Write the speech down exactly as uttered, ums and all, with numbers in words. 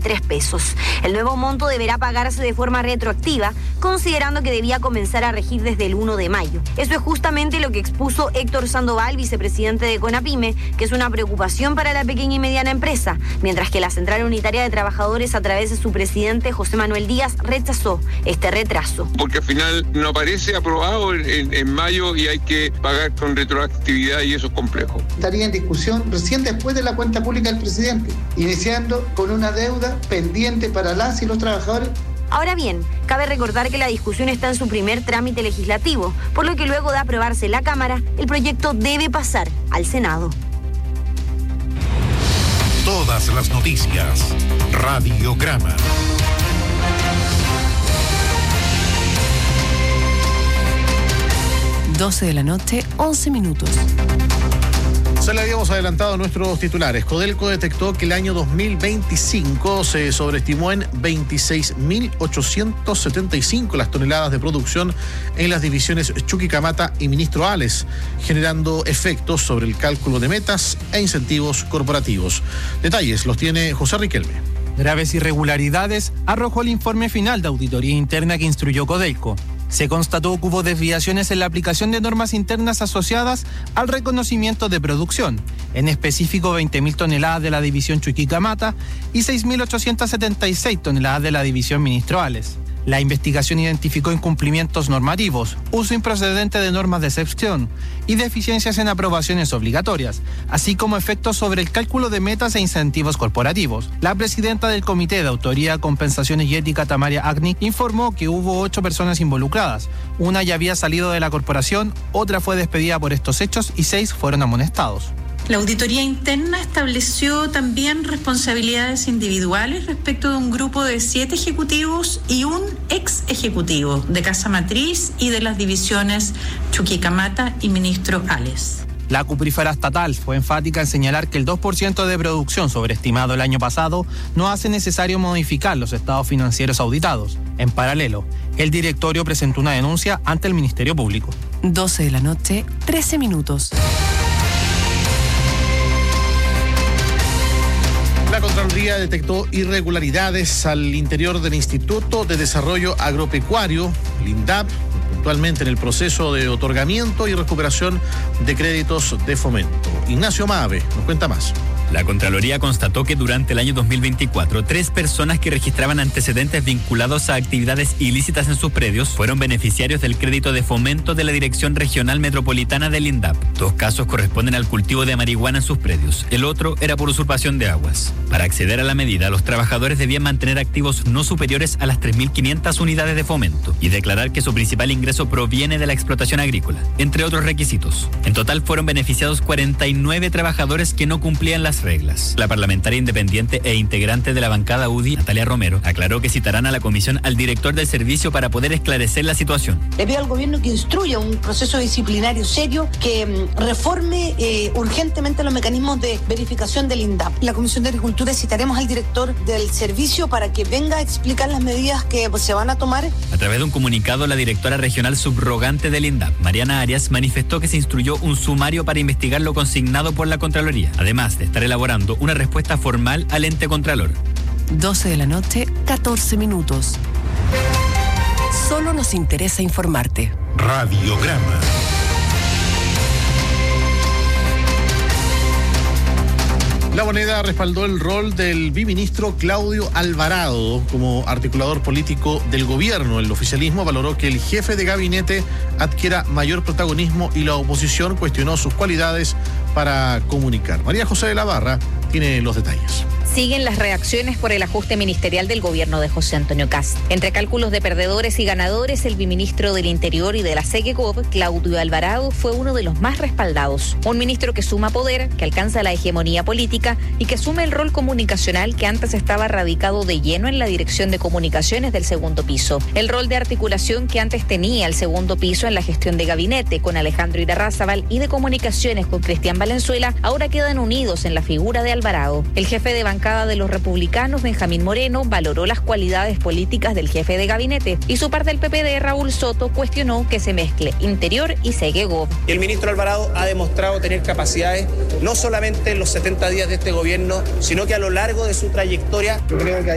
veintitrés pesos. El nuevo monto deberá pagarse de forma retroactiva, considerando que debía comenzar a regir desde el primero de mayo. Eso es justamente lo que expuso Héctor Sandoval, vicepresidente de CONAPYME, que es una preocupación para la pequeña y mediana empresa, mientras que la Central Unitaria de Trabajadores, a través de su presidente José Manuel Díaz, rechazó este retraso. Porque al final no aparece aprobado en, en, en mayo y hay que pagar con retroactividad y eso es complejo. Estaría en discusión recién después de la cuenta pública del presidente, iniciando con una deuda pendiente para las y los trabajadores. Ahora bien, cabe recordar que la discusión está en su primer trámite legislativo, por lo que luego de aprobarse en la Cámara, el proyecto debe pasar al Senado. Todas las noticias. Radiograma. doce de la noche, once minutos. Se le habíamos adelantado nuestros titulares. Codelco detectó que el año dos mil veinticinco se sobreestimó en veintiséis mil ochocientos setenta y cinco las toneladas de producción en las divisiones Chuquicamata y Ministro Ales, generando efectos sobre el cálculo de metas e incentivos corporativos. Detalles los tiene José Riquelme. Graves irregularidades arrojó el informe final de auditoría interna que instruyó Codelco. Se constató que hubo desviaciones en la aplicación de normas internas asociadas al reconocimiento de producción, en específico veinte mil toneladas de la división Chuquicamata y seis mil ochocientos setenta y seis toneladas de la división Ministro Ales. La investigación identificó incumplimientos normativos, uso improcedente de normas de excepción y deficiencias en aprobaciones obligatorias, así como efectos sobre el cálculo de metas e incentivos corporativos. La presidenta del Comité de Autoría, Compensaciones y Ética, Tamaria Agni, informó que hubo ocho personas involucradas. Una ya había salido de la corporación, otra fue despedida por estos hechos y seis fueron amonestados. La auditoría interna estableció también responsabilidades individuales respecto de un grupo de siete ejecutivos y un ex ejecutivo de Casa Matriz y de las divisiones Chuquicamata y Ministro Ales. La cuprífera estatal fue enfática en señalar que el dos por ciento de producción sobreestimado el año pasado no hace necesario modificar los estados financieros auditados. En paralelo, el directorio presentó una denuncia ante el Ministerio Público. doce de la noche, trece minutos. La Contraloría detectó irregularidades al interior del Instituto de Desarrollo Agropecuario, el INDAP, puntualmente en el proceso de otorgamiento y recuperación de créditos de fomento. Ignacio Mabe nos cuenta más. La Contraloría constató que durante el año dos mil veinticuatro, tres personas que registraban antecedentes vinculados a actividades ilícitas en sus predios fueron beneficiarios del crédito de fomento de la Dirección Regional Metropolitana del INDAP. Dos casos corresponden al cultivo de marihuana en sus predios. El otro era por usurpación de aguas. Para acceder a la medida, los trabajadores debían mantener activos no superiores a las tres mil quinientas unidades de fomento y declarar que su principal ingreso proviene de la explotación agrícola, entre otros requisitos. En total fueron beneficiados cuarenta y nueve trabajadores que no cumplían las reglas. La parlamentaria independiente e integrante de la bancada U D I, Natalia Romero, aclaró que citarán a la comisión al director del servicio para poder esclarecer la situación. Le pido al gobierno que instruya un proceso disciplinario serio, que mm, reforme eh, urgentemente los mecanismos de verificación del INDAP. La Comisión de Agricultura citaremos al director del servicio para que venga a explicar las medidas que pues, se van a tomar. A través de un comunicado, la directora regional subrogante del INDAP, Mariana Arias, manifestó que se instruyó un sumario para investigar lo consignado por la Contraloría, además de estar elaborando una respuesta formal al ente contralor. doce de la noche, catorce minutos. Solo nos interesa informarte. Radiograma. La Moneda respaldó el rol del biministro Claudio Alvarado como articulador político del gobierno. El oficialismo valoró que el jefe de gabinete adquiera mayor protagonismo y la oposición cuestionó sus cualidades para comunicar. María José de la Barra tiene los detalles. Siguen las reacciones por el ajuste ministerial del gobierno de José Antonio Kast. Entre cálculos de perdedores y ganadores, el biministro del Interior y de la SEGECOP, Claudio Alvarado, fue uno de los más respaldados. Un ministro que suma poder, que alcanza la hegemonía política y que asume el rol comunicacional que antes estaba radicado de lleno en la Dirección de Comunicaciones del segundo piso. El rol de articulación que antes tenía el segundo piso en la gestión de gabinete con Alejandro Irarrázaval y de comunicaciones con Cristian Valenzuela, ahora quedan unidos en la figura de Alvarado. El jefe de bancada de los republicanos, Benjamín Moreno, valoró las cualidades políticas del jefe de gabinete y su par del P P D, Raúl Soto, cuestionó que se mezcle Interior y SEGECOP. El ministro Alvarado ha demostrado tener capacidades no solamente en los setenta días de este gobierno, sino que a lo largo de su trayectoria. Yo creo que